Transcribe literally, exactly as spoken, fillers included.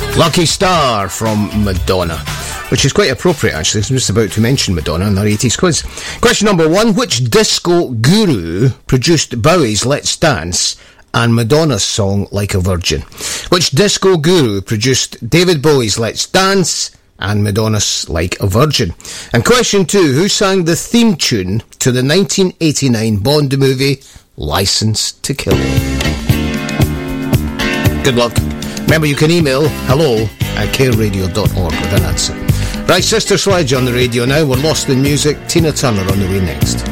Lucky Star from Madonna, which is quite appropriate actually, I'm just about to mention Madonna in our eighties quiz. Question number one, which disco guru produced Bowie's Let's Dance and Madonna's song Like a Virgin? Which disco guru produced David Bowie's Let's Dance and Madonna's Like a Virgin? And question two, who sang the theme tune to the nineteen eighty-nine Bond movie License to Kill? Good luck. Remember, you can email hello at care radio dot org with an answer. Right, Sister Sledge on the radio now. We're lost in music. Tina Turner on the way next.